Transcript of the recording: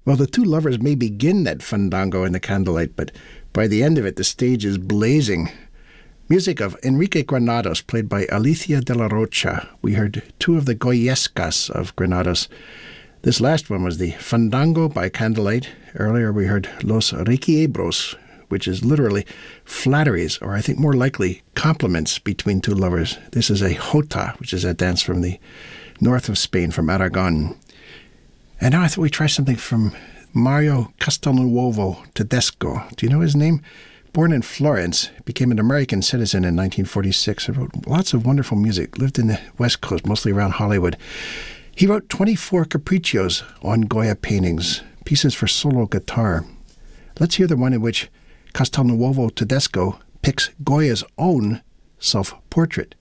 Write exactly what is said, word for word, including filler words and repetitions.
Well, the two lovers may begin that fandango in the candlelight, but by the end of it, the stage is blazing. Music of Enrique Granados, played by Alicia de la Rocha. We heard two of the Goyescas of Granados. This last one was the Fandango by Candlelight. Earlier we heard Los Requiebros, which is literally flatteries, or I think more likely compliments between two lovers. This is a jota, which is a dance from the north of Spain, from Aragon. And now I thought we'd try something from Mario Castelnuovo Tedesco. Do you know his name? Born in Florence, became an American citizen in nineteen forty-six. He wrote lots of wonderful music, lived in the West Coast, mostly around Hollywood. He wrote twenty-four capriccios on Goya paintings, pieces for solo guitar. Let's hear the one in which Castelnuovo Tedesco picks Goya's own self-portrait.